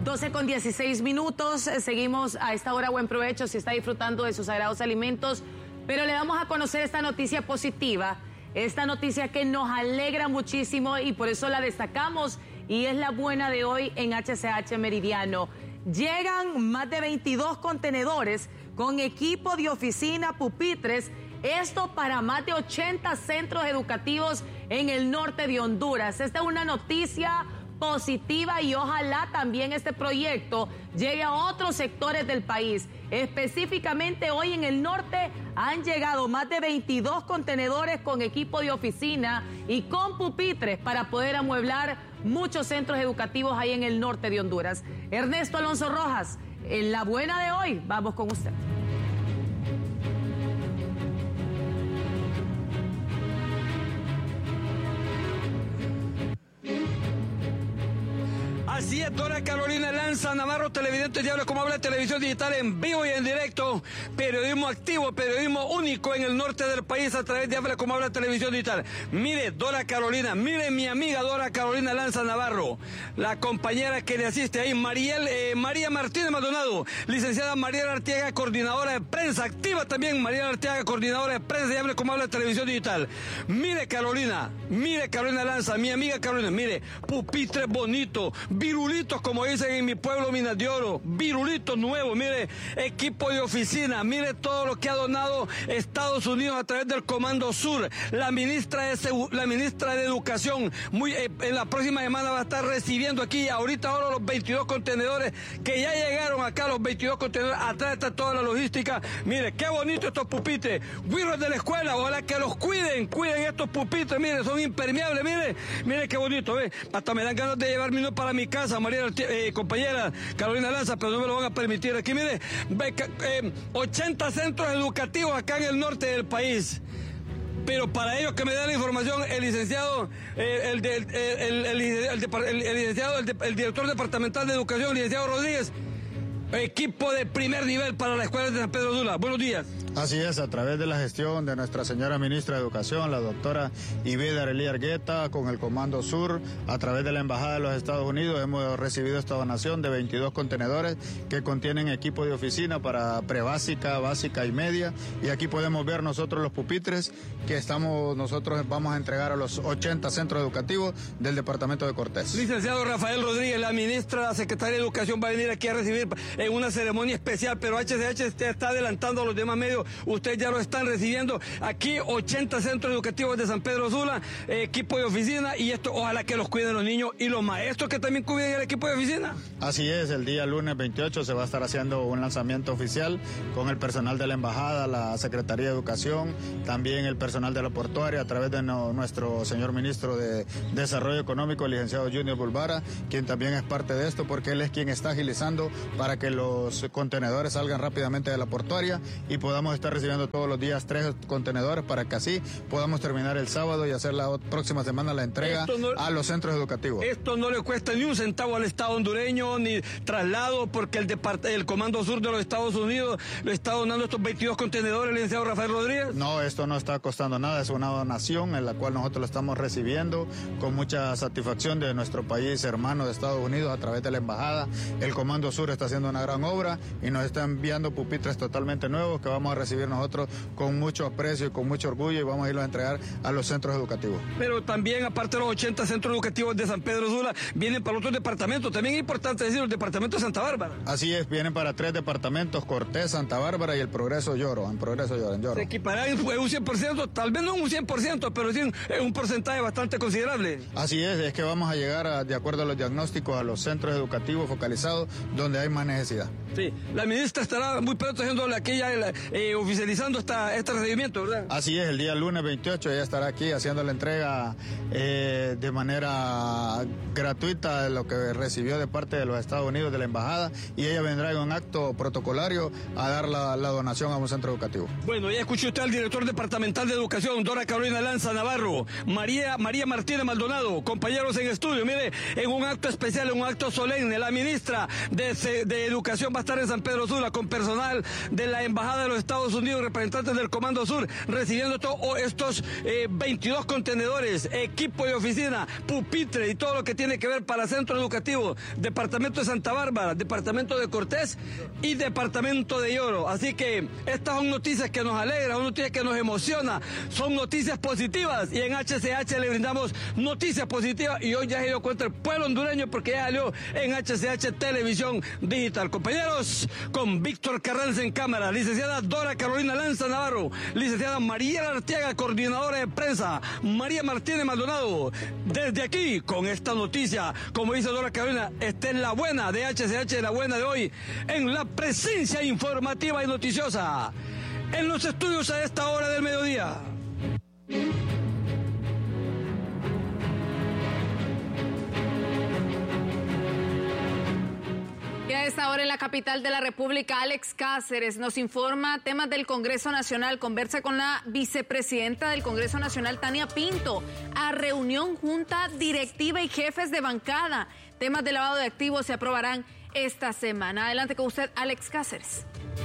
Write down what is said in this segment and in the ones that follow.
12:16. Seguimos a esta hora. Buen provecho si está disfrutando de sus sagrados alimentos. Pero le damos a conocer esta noticia positiva, esta noticia que nos alegra muchísimo y por eso la destacamos. Y es la buena de hoy en HCH Meridiano. Llegan más de 22 contenedores con equipo de oficina, pupitres. Esto para más de 80 centros educativos en el norte de Honduras. Esta es una noticia positiva y ojalá también este proyecto llegue a otros sectores del país. Específicamente hoy en el norte han llegado más de 22 contenedores con equipo de oficina y con pupitres para poder amueblar muchos centros educativos ahí en el norte de Honduras. Ernesto Alonso Rojas, en la buena de hoy, vamos con usted. Así es, Dora Carolina Lanza Navarro, televidente de Habla Como Habla, televisión digital en vivo y en directo, periodismo activo, periodismo único en el norte del país a través de Habla Como Habla, televisión digital. Mire, Dora Carolina, mire mi amiga Dora Carolina Lanza Navarro, la compañera que le asiste ahí, María Martínez Maldonado, licenciada María Arteaga, coordinadora de prensa, activa también María Arteaga, coordinadora de prensa de Habla Como Habla, televisión digital. Mire Carolina Lanza, mi amiga Carolina, mire, pupitre bonito, virulitos, como dicen en mi pueblo, Minas de Oro, virulitos nuevos, mire, equipo de oficina, mire todo lo que ha donado Estados Unidos a través del Comando Sur. La ministra de Educación, en la próxima semana va a estar recibiendo aquí, ahora los 22 contenedores que ya llegaron acá, los 22 contenedores, atrás está toda la logística. Mire, qué bonito estos pupitres, güiros de la escuela, ojalá que los cuiden estos pupitres, mire, son impermeables, mire qué bonito, ve, hasta me dan ganas de llevarme uno para mi casa, compañera Carolina Lanza, pero no me lo van a permitir. Aquí, mire, 80 centros educativos acá en el norte del país. Pero para ello que me da la información el licenciado, el director departamental de educación, el licenciado Rodríguez, equipo de primer nivel para la escuela de San Pedro Sula. Buenos días. Así es, a través de la gestión de nuestra señora ministra de Educación, la doctora Ivida Arely Argueta, con el Comando Sur, a través de la Embajada de los Estados Unidos, hemos recibido esta donación de 22 contenedores que contienen equipo de oficina para prebásica, básica y media. Y aquí podemos ver nosotros los pupitres que nosotros vamos a entregar a los 80 centros educativos del departamento de Cortés. Licenciado Rafael Rodríguez, la ministra, la secretaria de Educación va a venir aquí a recibir en una ceremonia especial, pero HCH está adelantando a los demás medios. Ustedes ya lo están recibiendo. Aquí 80 centros educativos de San Pedro Sula, equipo de oficina, y esto ojalá que los cuiden los niños y los maestros que también cuiden el equipo de oficina. Así es, el día lunes 28 se va a estar haciendo un lanzamiento oficial con el personal de la Embajada, la Secretaría de Educación, también el personal de la portuaria, a través de nuestro señor ministro de Desarrollo Económico, el licenciado Junior Bulvara, quien también es parte de esto, porque él es quien está agilizando para que los contenedores salgan rápidamente de la portuaria y podamos estar recibiendo todos los días 3 contenedores para que así podamos terminar el sábado y hacer la próxima semana la entrega a los centros educativos. Esto no le cuesta ni un centavo al Estado hondureño, ni traslado, porque el Comando Sur de los Estados Unidos le está donando estos 22 contenedores, licenciado Rafael Rodríguez. No, esto no está costando nada, es una donación en la cual nosotros lo estamos recibiendo con mucha satisfacción de nuestro país hermano de Estados Unidos a través de la Embajada. El Comando Sur está haciendo una gran obra y nos está enviando pupitres totalmente nuevos que vamos a recibir nosotros con mucho aprecio y con mucho orgullo, y vamos a irlos a entregar a los centros educativos. Pero también, aparte de los 80 centros educativos de San Pedro Sula, vienen para otros departamentos. También es importante decir el departamento de Santa Bárbara. Así es, vienen para 3 departamentos: Cortés, Santa Bárbara y el Progreso Lloro, en Lloro. Se equipará en un 100%, tal vez no un 100%, pero sí un porcentaje bastante considerable. Así es que vamos a llegar de acuerdo a los diagnósticos a los centros educativos focalizados donde hay más necesidad. Sí, la ministra estará muy pronto haciendo oficializando este recibimiento, ¿verdad? Así es, el día lunes 28 ella estará aquí haciendo la entrega de manera gratuita de lo que recibió de parte de los Estados Unidos, de la Embajada, y ella vendrá en un acto protocolario a dar la donación a un centro educativo. Bueno, ya escuchó usted al director departamental de Educación, Dora Carolina Lanza Navarro, María Martínez Maldonado, compañeros en estudio. Mire, en un acto especial, en un acto solemne, la ministra de Educación va a estar en San Pedro Sula con personal de la Embajada de los Estados Unidos, representantes del Comando Sur, recibiendo estos 22 contenedores, equipo de oficina, pupitre y todo lo que tiene que ver para centro educativo, departamento de Santa Bárbara, departamento de Cortés y departamento de Lloro. Así que estas son noticias que nos alegran, son noticias que nos emocionan, son noticias positivas, y en HCH le brindamos noticias positivas, y hoy ya se dio cuenta el pueblo hondureño porque ya salió en HCH Televisión Digital. Compañeros, con Víctor Carranza en cámara, licenciada Dora Carolina Lanza Navarro, licenciada María Arteaga, coordinadora de prensa, María Martínez Maldonado, desde aquí con esta noticia, como dice Dora Carolina, esta es la buena de HCH, la buena de hoy, en la presencia informativa y noticiosa en los estudios a esta hora del mediodía. Y a esta hora en la capital de la República, Alex Cáceres nos informa temas del Congreso Nacional. Conversa con la vicepresidenta del Congreso Nacional, Tania Pinto, a reunión junta directiva y jefes de bancada. Temas de lavado de activos se aprobarán esta semana. Adelante con usted, Alex Cáceres.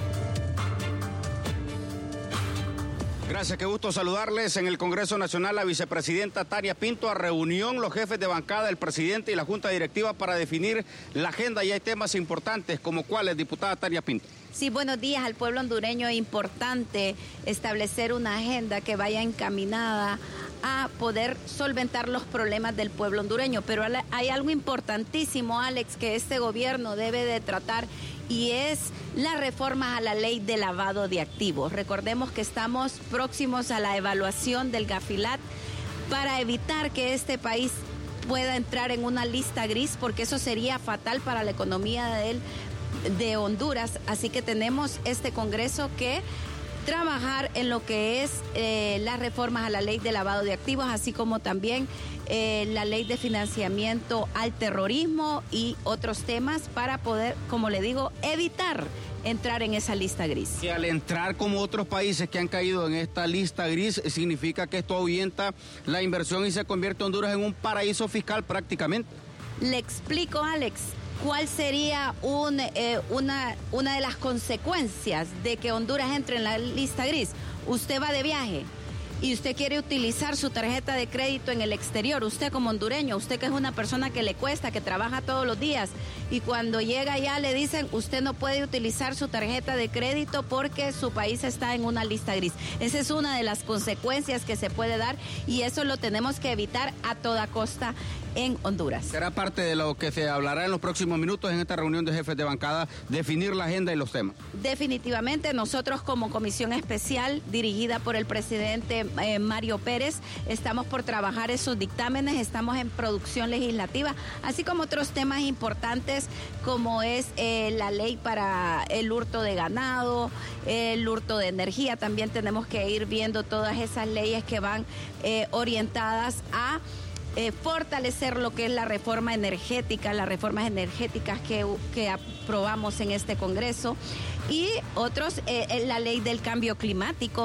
Gracias, qué gusto saludarles. En el Congreso Nacional, la vicepresidenta Tania Pinto a reunión los jefes de bancada, el presidente y la junta directiva para definir la agenda, y hay temas importantes como cuáles, diputada Tania Pinto. Sí, buenos días al pueblo hondureño. Es importante establecer una agenda que vaya encaminada a poder solventar los problemas del pueblo hondureño. Pero hay algo importantísimo, Alex, que este gobierno debe de tratar, y es la reforma a la ley de lavado de activos. Recordemos que estamos próximos a la evaluación del Gafilat para evitar que este país pueda entrar en una lista gris, porque eso sería fatal para la economía de Honduras. Así que tenemos este Congreso que trabajar en lo que es las reformas a la ley de lavado de activos, así como también la ley de financiamiento al terrorismo y otros temas para poder, como le digo, evitar entrar en esa lista gris. Y al entrar como otros países que han caído en esta lista gris, significa que esto ahuyenta la inversión y se convierte Honduras en un paraíso fiscal prácticamente. Le explico, Alex, cuál sería una de las consecuencias de que Honduras entre en la lista gris. Usted va de viaje y usted quiere utilizar su tarjeta de crédito en el exterior, usted como hondureño, usted que es una persona que le cuesta, que trabaja todos los días, y cuando llega allá le dicen, usted no puede utilizar su tarjeta de crédito porque su país está en una lista gris. Esa es una de las consecuencias que se puede dar, y eso lo tenemos que evitar a toda costa en Honduras. Será parte de lo que se hablará en los próximos minutos en esta reunión de jefes de bancada, definir la agenda y los temas. Definitivamente, nosotros como comisión especial dirigida por el presidente Mario Pérez, estamos por trabajar esos dictámenes, estamos en producción legislativa, así como otros temas importantes como es la ley para el hurto de ganado, el hurto de energía. También tenemos que ir viendo todas esas leyes que van orientadas a fortalecer lo que es la reforma energética, las reformas energéticas que aprobamos en este Congreso, y otros, la ley del cambio climático.